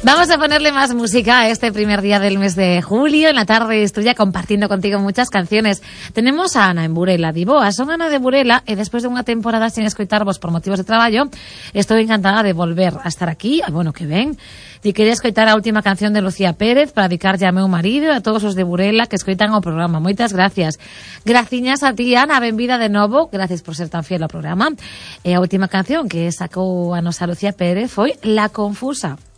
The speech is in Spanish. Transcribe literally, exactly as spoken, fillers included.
Vamos a ponerle más música a este primer día del mes de julio. En la tarde estoy ya compartiendo contigo muchas canciones. Tenemos a Ana en Burela. Diboa, son Ana de Burela e despois de unha temporada sin escoitarvos por motivos de traballo, estou encantada de volver a estar aquí. Bueno, que ben. Ti quería escoitar a última canción de Lucía Pérez para dedicarlle a meu marido e a todos os de Burela que escoitan o programa. Moitas gracias. Graciñas a ti, Ana, benvida de novo. Gracias por ser tan fiel ao programa. E a última canción que sacou a nosa Lucía Pérez foi La Confusa.